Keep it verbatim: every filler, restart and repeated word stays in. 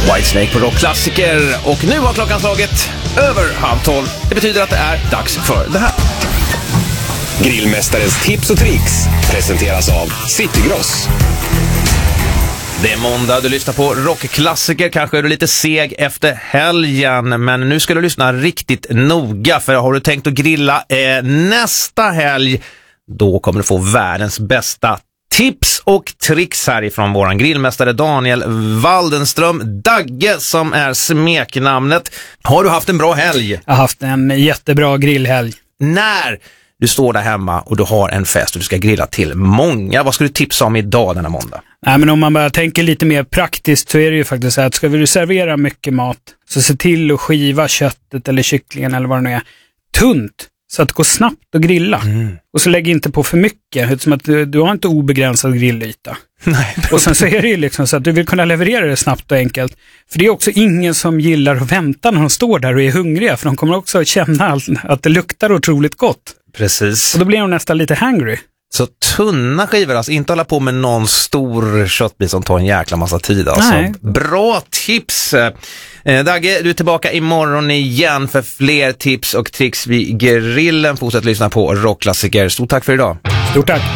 Whitesnake på rockklassiker. Och nu har klockan slagit över halv tolv. Det betyder att det är dags för det här. Grillmästarens tips och tricks presenteras av Citygross. Det är måndag, du lyssnar på rockklassiker. Kanske är du lite seg efter helgen, men nu ska du lyssna riktigt noga. För har du tänkt att grilla eh, nästa helg, då kommer du få världens bästa tips och tricks härifrån våran grillmästare Daniel Waldenström, Dagge som är smeknamnet. Har du haft en bra helg? Jag har haft en jättebra grillhelg. När du står där hemma och du har en fest och du ska grilla till många, vad ska du tipsa om idag denna måndag? Nej, men om man bara tänker lite mer praktiskt så är det ju faktiskt så att ska vi servera mycket mat så se till att skiva köttet eller kycklingen eller vad det nu är tunt så att det går snabbt att grilla. Mm. Och så lägg inte på för mycket, eftersom att du, du har inte obegränsad grillyta. Nej. Och sen så är det ju liksom så att du vill kunna leverera det snabbt och enkelt. För det är också ingen som gillar att vänta när de står där och är hungriga, för de kommer också att känna att det luktar otroligt gott. Precis. Och då blir de nästan lite hungry. Så tunna skivor, alltså inte hålla på med någon stor köttbit som tar en jäkla massa tid. Alltså. Nej. Bra tips! Eh, Dagge, du är tillbaka imorgon igen för fler tips och tricks vid grillen. Fortsätt lyssna på rockklassiker. Stort tack för idag. Stort tack!